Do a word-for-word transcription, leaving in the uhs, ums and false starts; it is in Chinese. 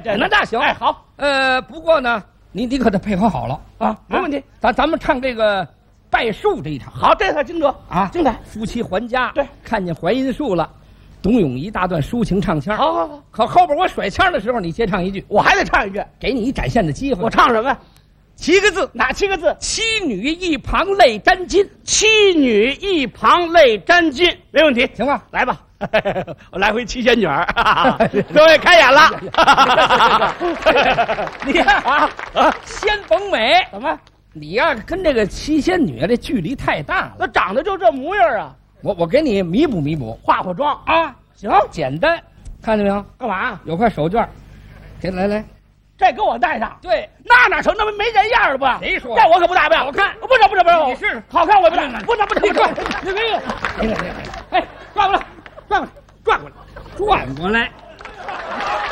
对，那那行， 哎，好， 呃，不过呢，你你可得配合好了啊，没问题。 咱咱们唱这个拜树这一场， 好，这套京德啊， 精彩。 夫妻还家， 对， 看见槐荫树了，董永一大段抒情唱腔。 好好好， 可后边我甩腔的时候，你接唱一句， 我还得唱一句， 给你一展现的机会。 我唱什么？ 七个字， 哪七个字？ 妻女一旁泪沾巾， 妻女一旁泪沾巾，没问题， 行吧？ 来吧，我来回七仙女儿，各位开演了。 你看啊啊，先甭美， 怎么？ 你呀、啊、跟这个七仙女这距离太大了。 那长得就这模样啊！ 我我给你弥补弥补， 化化妆啊， 行， 简单，看见没有？ 干嘛？ 有块手绢，给来来。 这给我戴上， 对， 那哪成？那没人样了吧？ 谁说？ 这我可不戴不了。 好看， 不是不是不是， 你试试， 好看我不戴，不是不是你转， 你没有， 哎，转过来，转过来，转过来，转过来。